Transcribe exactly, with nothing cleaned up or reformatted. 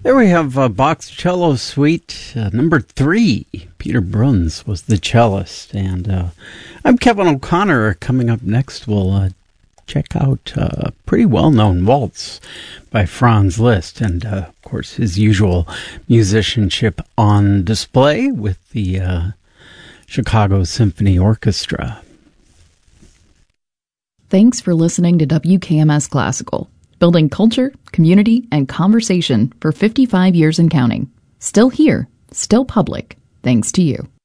There we have uh, Bach's Cello Suite, uh, number three. Peter Bruns was the cellist. And uh, I'm Kevin O'Connor. Coming up next, we'll uh, check out uh, a pretty well-known waltz by Franz Liszt. And, uh, of course, his usual musicianship on display with the uh, Chicago Symphony Orchestra. Thanks for listening to W K M S Classical. Building culture, community, and conversation for fifty-five years and counting. Still here, still public, thanks to you.